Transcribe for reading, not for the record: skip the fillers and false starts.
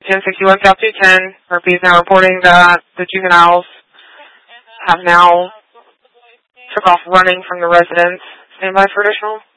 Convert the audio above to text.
1061 South 210. RP is now reporting that the juveniles have now took off running from the residence. Stand by for additional.